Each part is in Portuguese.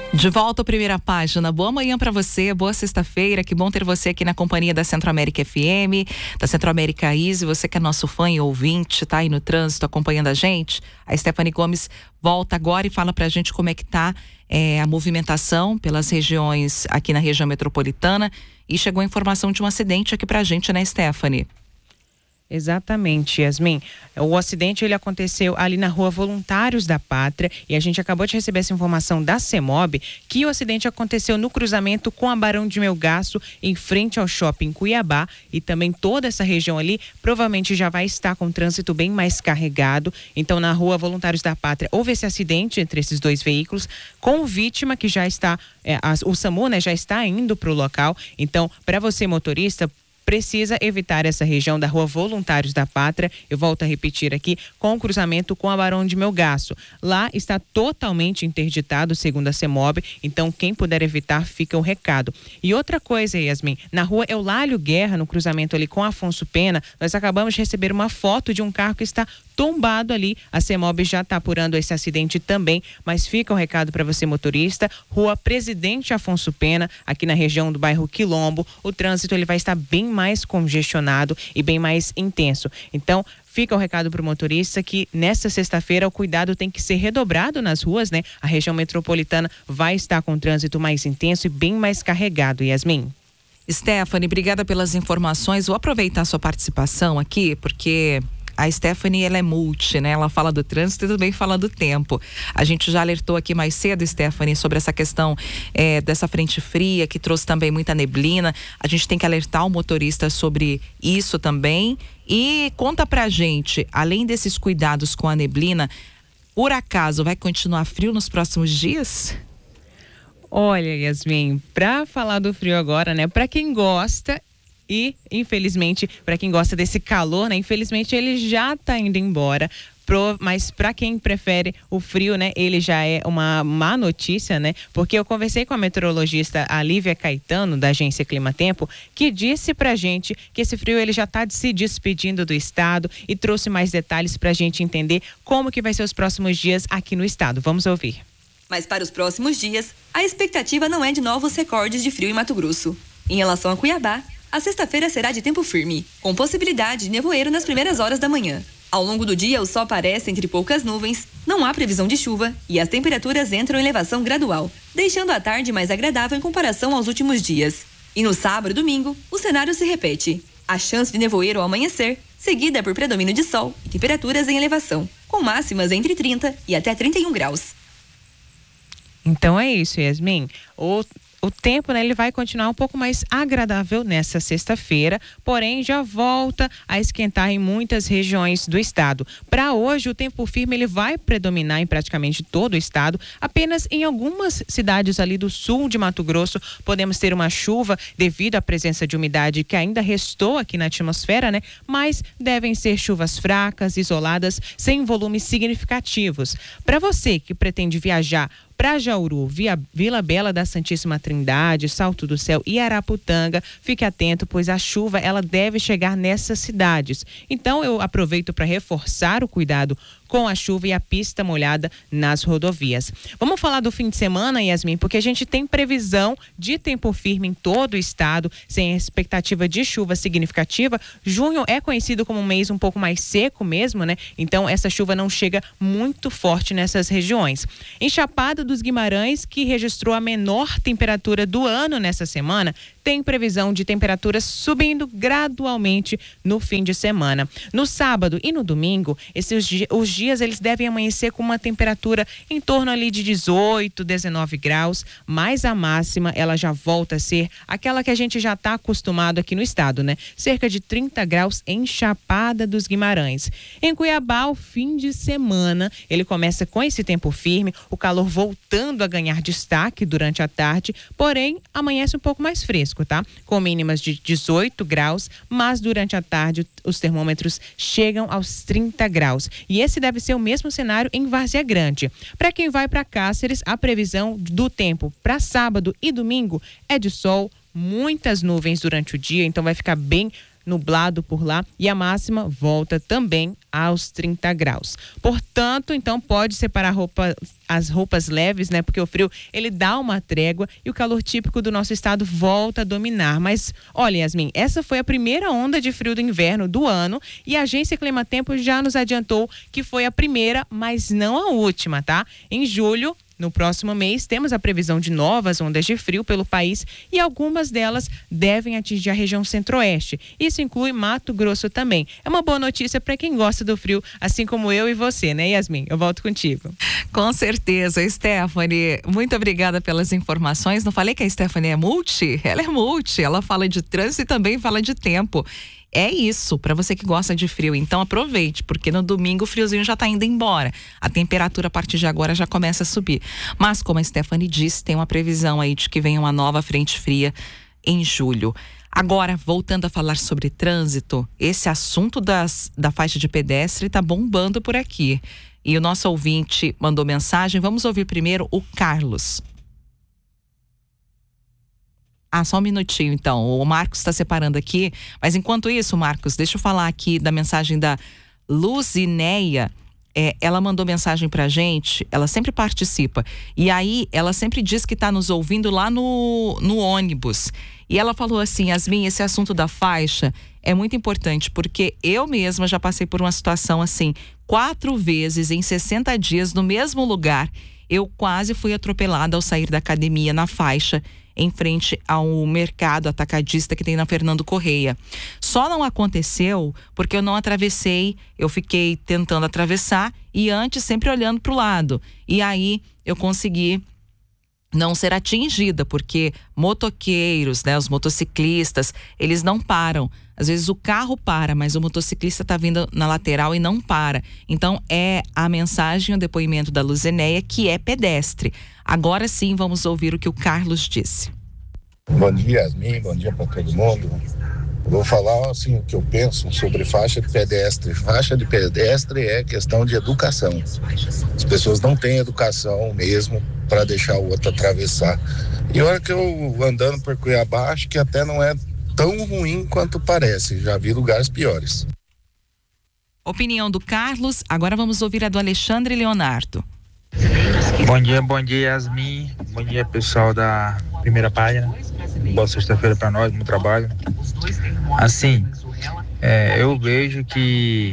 De volta à primeira página. Boa manhã para você, boa sexta-feira. Que bom ter você aqui na companhia da Centro-América FM, da Centro-América Easy. Você que é nosso fã e ouvinte, tá aí no trânsito acompanhando a gente. A Stephanie Gomes volta agora e fala pra gente como é que tá a movimentação pelas regiões aqui na região metropolitana. E chegou a informação de um acidente aqui pra gente, né, Stephanie? Exatamente, Yasmin. O acidente ele aconteceu ali na rua Voluntários da Pátria e a gente acabou de receber essa informação da CEMOB que o acidente aconteceu no cruzamento com a Barão de Melgaço, em frente ao shopping Cuiabá, e também toda essa região ali provavelmente já vai estar com o trânsito bem mais carregado. Então, na rua Voluntários da Pátria houve esse acidente entre esses dois veículos, com vítima que já está, o SAMU, né, já está indo para o local. Então, para você motorista, precisa evitar essa região da rua Voluntários da Pátria. Eu volto a repetir aqui, com o cruzamento com a Barão de Melgaço. Lá está totalmente interditado, segundo a CEMOB, então quem puder evitar, fica o recado. E outra coisa, Yasmin, na rua Eulálio Guerra, no cruzamento ali com Afonso Pena, nós acabamos de receber uma foto de um carro que está tombado ali. A CEMOB já está apurando esse acidente também, mas fica o recado para você motorista, rua Presidente Afonso Pena, aqui na região do bairro Quilombo, o trânsito ele vai estar bem mais congestionado e bem mais intenso. Então, fica o recado para o motorista que nesta sexta-feira o cuidado tem que ser redobrado nas ruas, né? A região metropolitana vai estar com trânsito mais intenso e bem mais carregado, Yasmin. Stephanie, obrigada pelas informações. Vou aproveitar a sua participação aqui, porque a Stephanie, ela é multi, né? Ela fala do trânsito e também fala do tempo. A gente já alertou aqui mais cedo, Stephanie, sobre essa questão dessa frente fria, que trouxe também muita neblina. A gente tem que alertar o motorista sobre isso também. E conta pra gente, além desses cuidados com a neblina, por acaso vai continuar frio nos próximos dias? Olha, Yasmin, pra falar do frio agora, né? Pra quem gosta... E, infelizmente, para quem gosta desse calor, né? Infelizmente, ele já está indo embora. Mas para quem prefere o frio, né? Ele já é uma má notícia, né? Porque eu conversei com a meteorologista Lívia Caetano, da agência Climatempo, que disse pra gente que esse frio ele já está se despedindo do estado e trouxe mais detalhes pra gente entender como que vai ser os próximos dias aqui no estado. Vamos ouvir. Mas para os próximos dias, a expectativa não é de novos recordes de frio em Mato Grosso. Em relação a Cuiabá, a sexta-feira será de tempo firme, com possibilidade de nevoeiro nas primeiras horas da manhã. Ao longo do dia, o sol aparece entre poucas nuvens, não há previsão de chuva e as temperaturas entram em elevação gradual, deixando a tarde mais agradável em comparação aos últimos dias. E no sábado e domingo, o cenário se repete. A chance de nevoeiro ao amanhecer, seguida por predomínio de sol e temperaturas em elevação, com máximas entre 30 e até 31 graus. Então é isso, Yasmin. O tempo, né, ele vai continuar um pouco mais agradável nessa sexta-feira, porém já volta a esquentar em muitas regiões do estado. Para hoje, o tempo firme ele vai predominar em praticamente todo o estado. Apenas em algumas cidades ali do sul de Mato Grosso podemos ter uma chuva devido à presença de umidade que ainda restou aqui na atmosfera, né? Mas devem ser chuvas fracas, isoladas, sem volumes significativos. Para você que pretende viajar para Jauru, Vila Bela da Santíssima Trindade, Salto do Céu e Araputanga, fique atento, pois a chuva ela deve chegar nessas cidades. Então eu aproveito para reforçar o cuidado com a chuva e a pista molhada nas rodovias. Vamos falar do fim de semana, Yasmin, porque a gente tem previsão de tempo firme em todo o estado, sem expectativa de chuva significativa. Junho é conhecido como um mês um pouco mais seco mesmo, né? Então essa chuva não chega muito forte nessas regiões. Em Chapada dos Guimarães, que registrou a menor temperatura do ano nessa semana, tem previsão de temperaturas subindo gradualmente no fim de semana. No sábado e no domingo, os dias eles devem amanhecer com uma temperatura em torno ali de 18, 19 graus, mas a máxima ela já volta a ser aquela que a gente já está acostumado aqui no estado, né? Cerca de 30 graus em Chapada dos Guimarães. Em Cuiabá, o fim de semana, ele começa com esse tempo firme, o calor voltando a ganhar destaque durante a tarde, porém amanhece um pouco mais fresco, tá? Com mínimas de 18 graus, mas durante a tarde os termômetros chegam aos 30 graus. E esse deve ser o mesmo cenário em Várzea Grande. Para quem vai para Cáceres, a previsão do tempo para sábado e domingo é de sol, muitas nuvens durante o dia, então vai ficar bem nublado por lá e a máxima volta também aos 30 graus. Portanto, então pode separar as roupas leves, né? Porque o frio, ele dá uma trégua e o calor típico do nosso estado volta a dominar. Mas, olha, Yasmin, essa foi a primeira onda de frio do inverno do ano e a agência Climatempo já nos adiantou que foi a primeira, mas não a última, tá? Em julho, no próximo mês, temos a previsão de novas ondas de frio pelo país e algumas delas devem atingir a região centro-oeste. Isso inclui Mato Grosso também. É uma boa notícia para quem gosta do frio, assim como eu e você, né, Yasmin? Eu volto contigo. Com certeza, Stephanie. Muito obrigada pelas informações. Não falei que a Stephanie é multi? Ela é multi. Ela fala de trânsito e também fala de tempo. É isso, para você que gosta de frio. Então aproveite, porque no domingo o friozinho já tá indo embora. A temperatura a partir de agora já começa a subir. Mas como a Stephanie disse, tem uma previsão aí de que venha uma nova frente fria em julho. Agora, voltando a falar sobre trânsito, esse assunto da faixa de pedestre tá bombando por aqui. E o nosso ouvinte mandou mensagem. Vamos ouvir primeiro o Carlos. Só um minutinho, então. O Marcos está separando aqui. Mas enquanto isso, Marcos, deixa eu falar aqui da mensagem da Luzineia. Ela mandou mensagem pra gente, ela sempre participa. E aí, ela sempre diz que está nos ouvindo lá no ônibus. E ela falou assim: Yasmin, esse assunto da faixa é muito importante, porque eu mesma já passei por uma situação assim, 4 vezes em 60 dias no mesmo lugar. Eu quase fui atropelada ao sair da academia na faixa, em frente ao mercado atacadista que tem na Fernando Correia. Só não aconteceu porque eu não atravessei, eu fiquei tentando atravessar e antes sempre olhando para o lado. E aí eu consegui não ser atingida, porque motoqueiros, né, os motociclistas, eles não param. Às vezes o carro para, mas o motociclista está vindo na lateral e não para. Então é a mensagem, o depoimento da Luzineia, que é pedestre. Agora sim vamos ouvir o que o Carlos disse. Bom dia, Yasmin, bom dia para todo mundo. Eu vou falar assim o que eu penso sobre faixa de pedestre. Faixa de pedestre é questão de educação. As pessoas não têm educação mesmo para deixar o outro atravessar. E olha que eu andando por Cuiabá, acho que até não é tão ruim quanto parece. Já vi lugares piores. Opinião do Carlos. Agora vamos ouvir a do Alexandre Leonardo. Bom dia, Yasmin. Bom dia, pessoal da primeira página. Boa sexta-feira para nós, bom trabalho. Assim, eu vejo que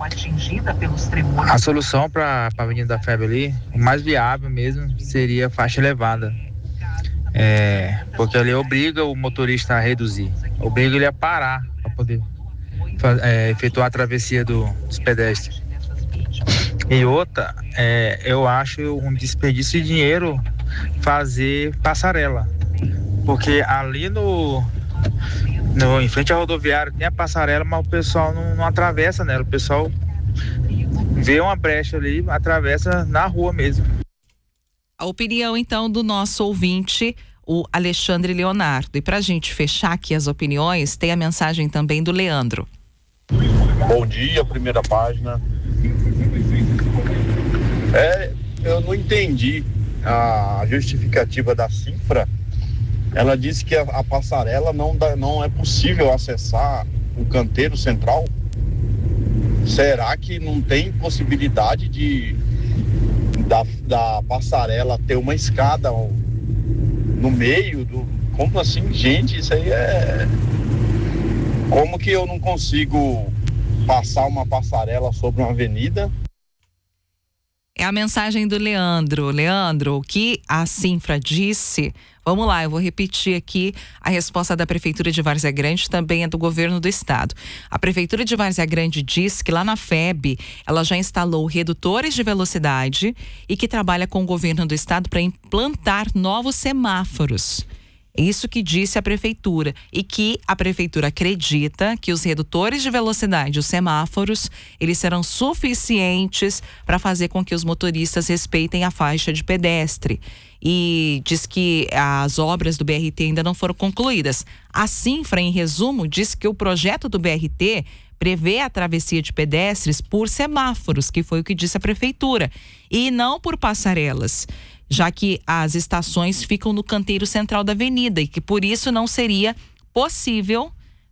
a solução para a Avenida da Febre ali, o mais viável mesmo, seria faixa elevada. Porque ali obriga o motorista a reduzir, obriga ele a parar para poder efetuar a travessia dos pedestres. E outra, eu acho um desperdício de dinheiro fazer passarela, porque ali em frente à rodoviária tem a passarela, mas o pessoal não atravessa nela, o pessoal vê uma brecha ali, atravessa na rua mesmo. A opinião então do nosso ouvinte, o Alexandre Leonardo. E pra gente fechar aqui as opiniões, tem a mensagem também do Leandro. Bom dia, primeira página. Eu não entendi a justificativa da Cinfra. Ela disse que a passarela não é possível acessar o canteiro central. Será que não tem possibilidade da passarela ter uma escada no meio? Como assim, gente? Isso aí é... Como que eu não consigo passar uma passarela sobre uma avenida? É a mensagem do Leandro. Leandro, o que a Cinfra disse... Vamos lá, eu vou repetir aqui a resposta da Prefeitura de Várzea Grande, também é do governo do estado. A Prefeitura de Várzea Grande diz que lá na FEB, ela já instalou redutores de velocidade e que trabalha com o governo do estado para implantar novos semáforos. Isso que disse a Prefeitura, e que a Prefeitura acredita que os redutores de velocidade, os semáforos, eles serão suficientes para fazer com que os motoristas respeitem a faixa de pedestre. E diz que as obras do BRT ainda não foram concluídas. A Cinfra, em resumo, diz que o projeto do BRT prevê a travessia de pedestres por semáforos, que foi o que disse a Prefeitura, e não por passarelas, já que as estações ficam no canteiro central da avenida e que por isso não seria possível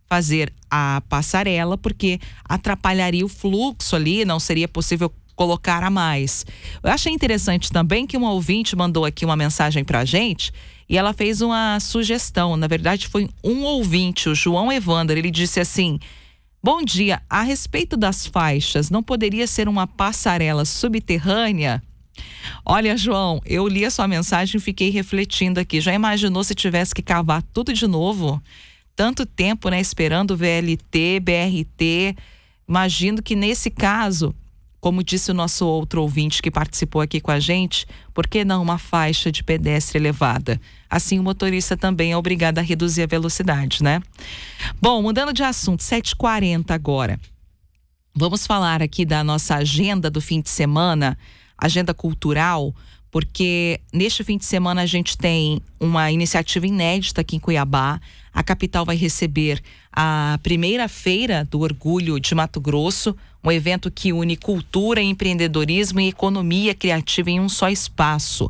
fazer a passarela, porque atrapalharia o fluxo ali, não seria possível colocar a mais. Eu achei interessante também que uma ouvinte mandou aqui uma mensagem pra gente e ela fez uma sugestão. Na verdade, foi um ouvinte, o João Evander. Ele disse assim: bom dia, a respeito das faixas, não poderia ser uma passarela subterrânea? Olha, João, eu li a sua mensagem e fiquei refletindo aqui. Já imaginou se tivesse que cavar tudo de novo? Tanto tempo, né, esperando o VLT, BRT. Imagino que nesse caso, como disse o nosso outro ouvinte que participou aqui com a gente, por que não uma faixa de pedestre elevada? Assim o motorista também é obrigado a reduzir a velocidade, né? Bom, mudando de assunto, 7h40 agora. Vamos falar aqui da nossa agenda do fim de semana, agenda cultural, porque neste fim de semana a gente tem uma iniciativa inédita aqui em Cuiabá. A capital vai receber a primeira Feira do Orgulho de Mato Grosso, um evento que une cultura, empreendedorismo e economia criativa em um só espaço.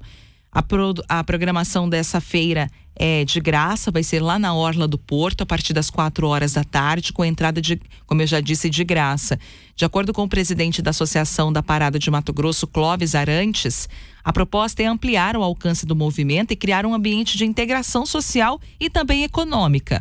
A programação dessa feira é de graça, vai ser lá na Orla do Porto, a partir das 4h da tarde, com entrada como eu já disse, de graça. De acordo com o presidente da Associação da Parada de Mato Grosso, Clóvis Arantes, a proposta é ampliar o alcance do movimento e criar um ambiente de integração social e também econômica.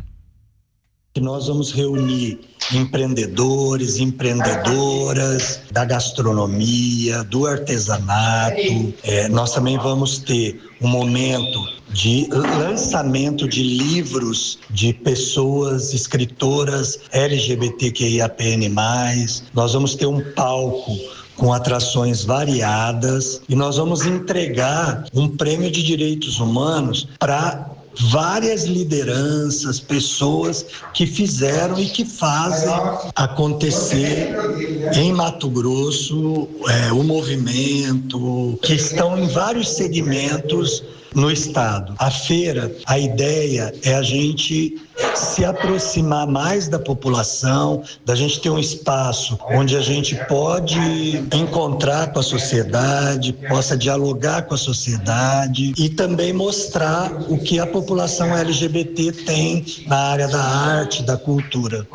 Nós vamos reunir empreendedores, empreendedoras da gastronomia, do artesanato. Nós também vamos ter um momento de lançamento de livros de pessoas, escritoras LGBTQIAPN+. Nós vamos ter um palco com atrações variadas e nós vamos entregar um prêmio de direitos humanos para várias lideranças, pessoas que fizeram e que fazem acontecer em Mato Grosso o movimento, que estão em vários segmentos no estado. A feira, a ideia é a gente se aproximar mais da população, da gente ter um espaço onde a gente pode encontrar com a sociedade, possa dialogar com a sociedade e também mostrar o que a população LGBT tem na área da arte, da cultura.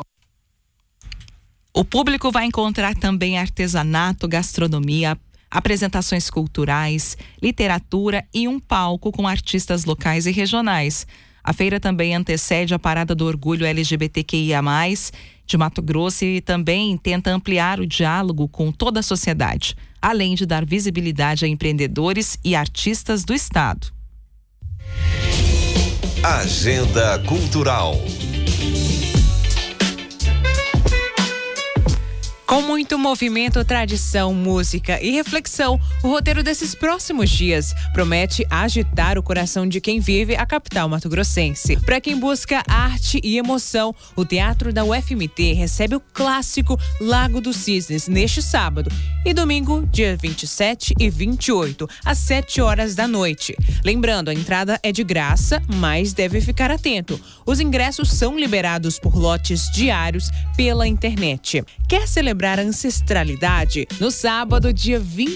O público vai encontrar também artesanato, gastronomia, apresentações culturais, literatura e um palco com artistas locais e regionais. A feira também antecede a Parada do Orgulho LGBTQIA+, de Mato Grosso e também tenta ampliar o diálogo com toda a sociedade, além de dar visibilidade a empreendedores e artistas do estado. Agenda Cultural. Com muito movimento, tradição, música e reflexão, o roteiro desses próximos dias promete agitar o coração de quem vive a capital mato-grossense. Para quem busca arte e emoção, o Teatro da UFMT recebe o clássico Lago dos Cisnes neste sábado e domingo, dia 27 e 28, às 7h da noite. Lembrando, a entrada é de graça, mas deve ficar atento. Os ingressos são liberados por lotes diários pela internet. Quer celebrar a ancestralidade? No sábado, dia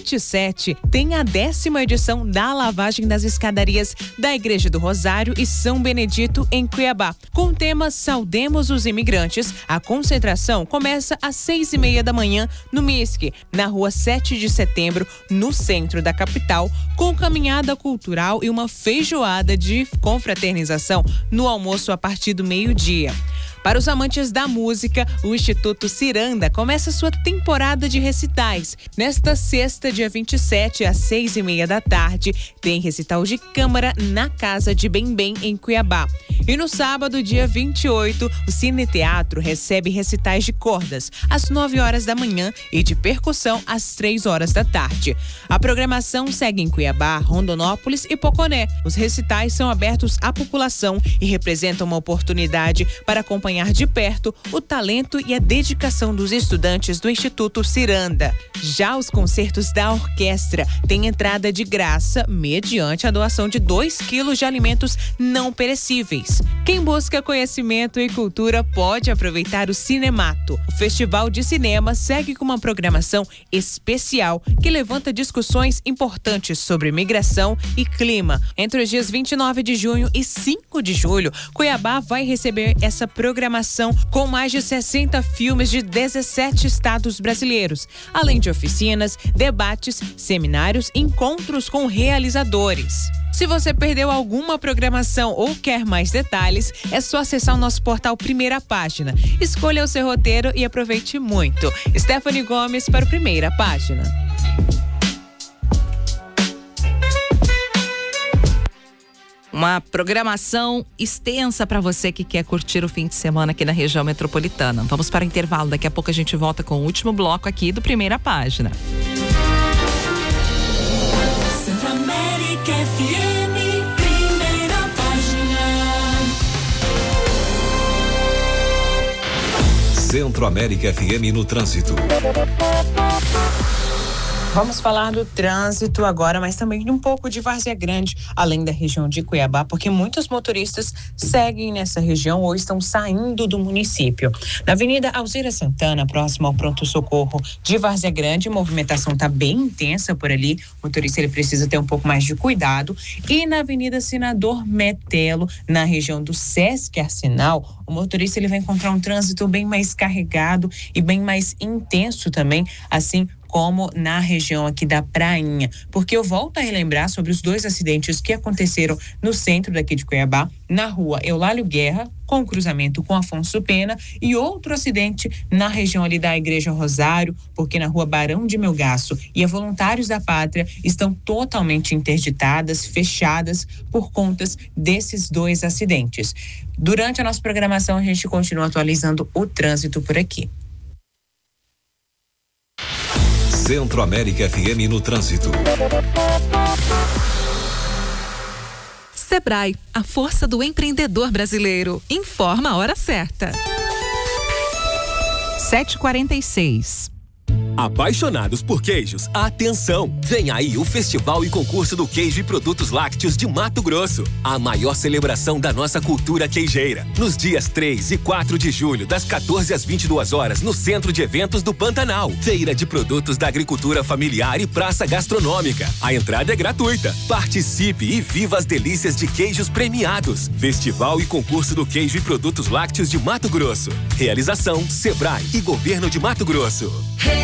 27, tem a 10ª edição da lavagem das escadarias da Igreja do Rosário e São Benedito, em Cuiabá. Com o tema Saudemos os Imigrantes, a concentração começa às 6h30 da manhã no MISC, na rua 7 de setembro, no centro da capital, com caminhada cultural e uma feijoada de confraternização no almoço a partir do meio-dia. Para os amantes da música, o Instituto Ciranda começa sua temporada de recitais. Nesta sexta, dia 27, às 6h30 da tarde, tem recital de câmara na Casa de Bem, em Cuiabá. E no sábado, dia 28, o Cine Teatro recebe recitais de cordas, às 9h da manhã e de percussão, às 3h da tarde. A programação segue em Cuiabá, Rondonópolis e Poconé. Os recitais são abertos à população e representam uma oportunidade para acompanhar de perto o talento e a dedicação dos estudantes do Instituto Ciranda. Já os concertos da orquestra têm entrada de graça mediante a doação de 2 quilos de alimentos não perecíveis. Quem busca conhecimento e cultura pode aproveitar o Cinemato. O Festival de Cinema segue com uma programação especial que levanta discussões importantes sobre migração e clima. Entre os dias 29 de junho e 5 de julho, Cuiabá vai receber essa programação programação com mais de 60 filmes de 17 estados brasileiros, além de oficinas, debates, seminários e encontros com realizadores. Se você perdeu alguma programação ou quer mais detalhes, é só acessar o nosso portal Primeira Página. Escolha o seu roteiro e aproveite muito. Stephanie Gomes para o Primeira Página. Uma programação extensa para você que quer curtir o fim de semana aqui na região metropolitana. Vamos para o intervalo, daqui a pouco a gente volta com o último bloco aqui do Primeira Página. Centro América FM, Primeira Página. Centro América FM no trânsito. Vamos falar do trânsito agora, mas também de um pouco de Várzea Grande, além da região de Cuiabá, porque muitos motoristas seguem nessa região ou estão saindo do município. Na Avenida Alzira Santana, próximo ao pronto-socorro de Várzea Grande, a movimentação está bem intensa por ali. O motorista ele precisa ter um pouco mais de cuidado. E na Avenida Senador Metelo, na região do Sesc Arsenal, o motorista ele vai encontrar um trânsito bem mais carregado e bem mais intenso também, assim como na região aqui da Prainha, porque eu volto a relembrar sobre os 2 acidentes que aconteceram no centro daqui de Cuiabá, na rua Eulálio Guerra, com cruzamento com Afonso Pena, e outro acidente na região ali da Igreja Rosário, porque na rua Barão de Melgaço e a Voluntários da Pátria estão totalmente interditadas, fechadas por conta desses 2 acidentes. Durante a nossa programação, a gente continua atualizando o trânsito por aqui. Centro América FM no trânsito. Sebrae, a força do empreendedor brasileiro. Informa a hora certa. 7h46. Apaixonados por queijos, atenção! Vem aí o Festival e Concurso do Queijo e Produtos Lácteos de Mato Grosso. A maior celebração da nossa cultura queijeira. Nos dias 3 e 4 de julho, das 14 às 22 horas, no Centro de Eventos do Pantanal. Feira de produtos da agricultura familiar e praça gastronômica. A entrada é gratuita. Participe e viva as delícias de queijos premiados. Festival e Concurso do Queijo e Produtos Lácteos de Mato Grosso. Realização Sebrae e Governo de Mato Grosso.